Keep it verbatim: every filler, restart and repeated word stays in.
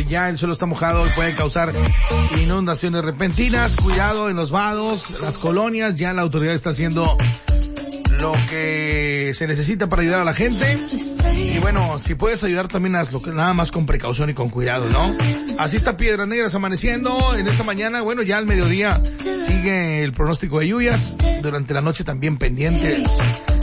ya el suelo está mojado y puede causar inundaciones repentinas. Cuidado en los vados, las colonias, ya la autoridad está haciendo lo que se necesita para ayudar a la gente. Y bueno, si puedes ayudar también hazlo, nada más con precaución y con cuidado, ¿no? Así está Piedras Negras amaneciendo en esta mañana. Bueno, ya al mediodía sigue el pronóstico de lluvias. Durante la noche también pendiente